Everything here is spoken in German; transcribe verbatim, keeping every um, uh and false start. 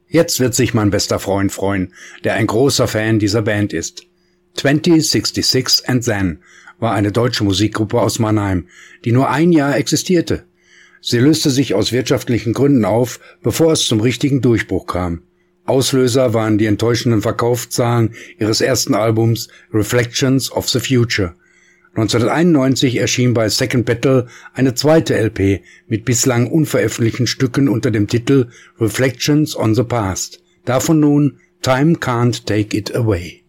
Jetzt wird sich mein bester Freund freuen, der ein großer Fan dieser Band ist. zwanzig sechsundsechzig and Then war eine deutsche Musikgruppe aus Mannheim, die nur ein Jahr existierte. Sie löste sich aus wirtschaftlichen Gründen auf, bevor es zum richtigen Durchbruch kam. Auslöser waren die enttäuschenden Verkaufszahlen ihres ersten Albums Reflections of the Future. neunzehnhunderteinundneunzig erschien bei Second Battle eine zweite L P mit bislang unveröffentlichten Stücken unter dem Titel Reflections on the Past. Davon nun Time Can't Take It Away.